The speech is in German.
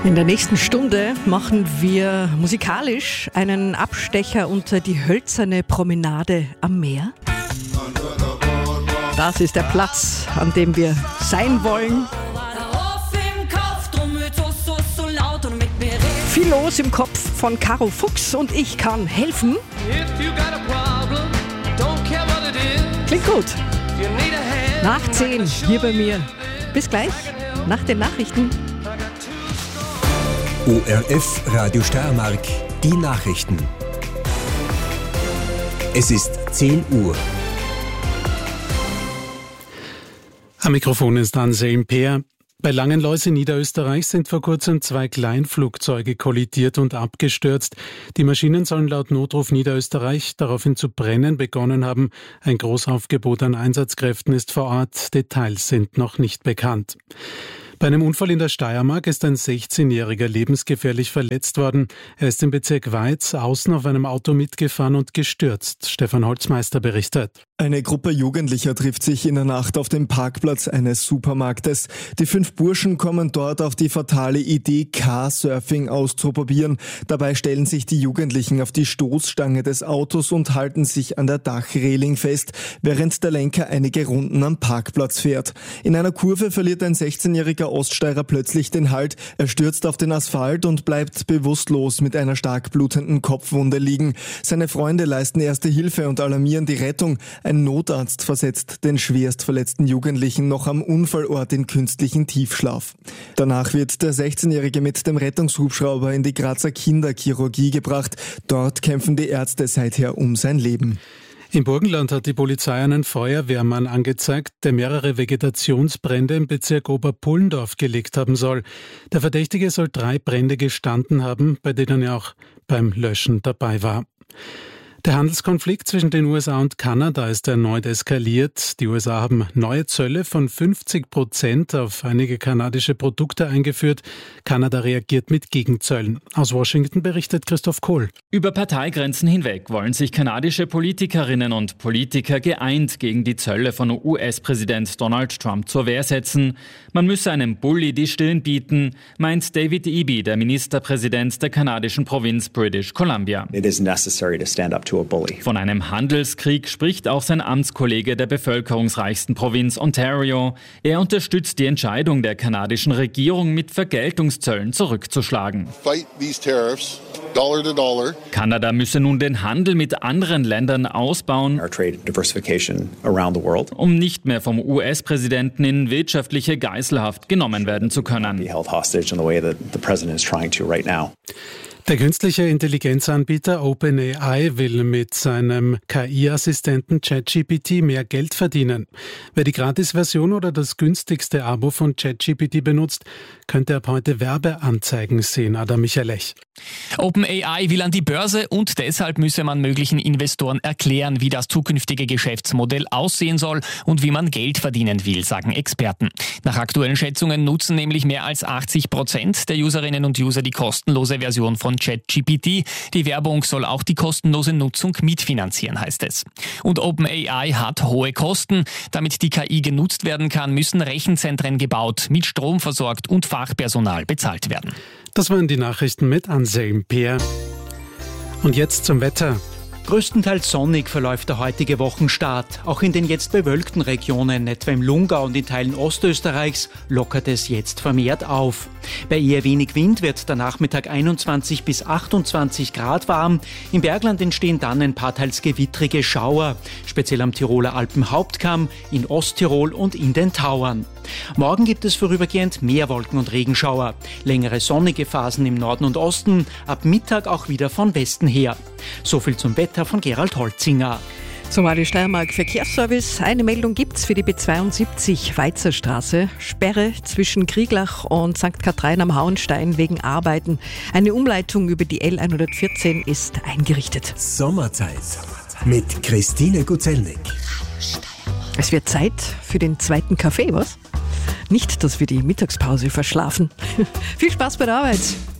In der nächsten Stunde machen wir musikalisch einen Abstecher unter die hölzerne Promenade am Meer. Das ist der Platz, an dem wir sein wollen. Viel los im Kopf von Caro Fuchs und ich kann helfen. Klingt gut. Nach 10 hier bei mir. Bis gleich, nach den Nachrichten. ORF Radio Steiermark, die Nachrichten. Es ist 10 Uhr. Am Mikrofon ist Anselm Peer. Bei Langenlois in Niederösterreich sind vor kurzem 2 Kleinflugzeuge kollidiert und abgestürzt. Die Maschinen sollen laut Notruf Niederösterreich daraufhin zu brennen begonnen haben. Ein Großaufgebot an Einsatzkräften ist vor Ort. Details sind noch nicht bekannt. Bei einem Unfall in der Steiermark ist ein 16-Jähriger lebensgefährlich verletzt worden. Er ist im Bezirk Weiz außen auf einem Auto mitgefahren und gestürzt. Stefan Holzmeister berichtet. Eine Gruppe Jugendlicher trifft sich in der Nacht auf dem Parkplatz eines Supermarktes. Die 5 Burschen kommen dort auf die fatale Idee, Car-Surfing auszuprobieren. Dabei stellen sich die Jugendlichen auf die Stoßstange des Autos und halten sich an der Dachreling fest, während der Lenker einige Runden am Parkplatz fährt. In einer Kurve verliert ein 16-jähriger Oststeirer plötzlich den Halt. Er stürzt auf den Asphalt und bleibt bewusstlos mit einer stark blutenden Kopfwunde liegen. Seine Freunde leisten erste Hilfe und alarmieren die Rettung. Ein Notarzt versetzt den schwerst verletzten Jugendlichen noch am Unfallort in künstlichen Tiefschlaf. Danach wird der 16-Jährige mit dem Rettungshubschrauber in die Grazer Kinderchirurgie gebracht. Dort kämpfen die Ärzte seither um sein Leben. Im Burgenland hat die Polizei einen Feuerwehrmann angezeigt, der mehrere Vegetationsbrände im Bezirk Oberpullendorf gelegt haben soll. Der Verdächtige soll 3 Brände gestanden haben, bei denen er auch beim Löschen dabei war. Der Handelskonflikt zwischen den USA und Kanada ist erneut eskaliert. Die USA haben neue Zölle von 50% auf einige kanadische Produkte eingeführt. Kanada reagiert mit Gegenzöllen. Aus Washington berichtet Christoph Kohl. Über Parteigrenzen hinweg wollen sich kanadische Politikerinnen und Politiker geeint gegen die Zölle von US-Präsident Donald Trump zur Wehr setzen. Man müsse einem Bully die Stirn bieten, meint David Eby, der Ministerpräsident der kanadischen Provinz British Columbia. It is necessary to stand up to a bully. Von einem Handelskrieg spricht auch sein Amtskollege der bevölkerungsreichsten Provinz Ontario. Er unterstützt die Entscheidung der kanadischen Regierung, mit Vergeltungszöllen zurückzuschlagen. Fight these tariffs, dollar to dollar. Kanada müsse nun den Handel mit anderen Ländern ausbauen, Our trade diversification around the world. um nicht mehr vom US-Präsidenten in wirtschaftliche Geiselhaft genommen werden zu können. Be held hostage in the way that the president is trying to right now. Der künstliche Intelligenzanbieter OpenAI will mit seinem KI-Assistenten ChatGPT mehr Geld verdienen. Wer die Gratis-Version oder das günstigste Abo von ChatGPT benutzt, könnte ab heute Werbeanzeigen sehen. Adam Michalech. OpenAI will an die Börse und deshalb müsse man möglichen Investoren erklären, wie das zukünftige Geschäftsmodell aussehen soll und wie man Geld verdienen will, sagen Experten. Nach aktuellen Schätzungen nutzen nämlich mehr als 80% der Userinnen und User die kostenlose Version von ChatGPT. Die Werbung soll auch die kostenlose Nutzung mitfinanzieren, heißt es. Und OpenAI hat hohe Kosten. Damit die KI genutzt werden kann, müssen Rechenzentren gebaut, mit Strom versorgt und Fachpersonal bezahlt werden. Das waren die Nachrichten mit Anselm Peer. Und jetzt zum Wetter. Größtenteils sonnig verläuft der heutige Wochenstart. Auch in den jetzt bewölkten Regionen, etwa im Lungau und in Teilen Ostösterreichs, lockert es jetzt vermehrt auf. Bei eher wenig Wind wird der Nachmittag 21 bis 28 Grad warm. Im Bergland entstehen dann ein paar teils gewittrige Schauer, speziell am Tiroler Alpenhauptkamm, in Osttirol und in den Tauern. Morgen gibt es vorübergehend mehr Wolken- und Regenschauer. Längere sonnige Phasen im Norden und Osten, ab Mittag auch wieder von Westen her. So viel zum Wetter von Gerald Holzinger. Zum Radio Steiermark Verkehrsservice. Eine Meldung gibt's für die B72 Weizerstraße. Sperre zwischen Krieglach und St. Kathrein am Hauenstein wegen Arbeiten. Eine Umleitung über die L114 ist eingerichtet. Sommerzeit mit Christine Guzelnik. Es wird Zeit für den zweiten Kaffee, was? Nicht, dass wir die Mittagspause verschlafen. Viel Spaß bei der Arbeit.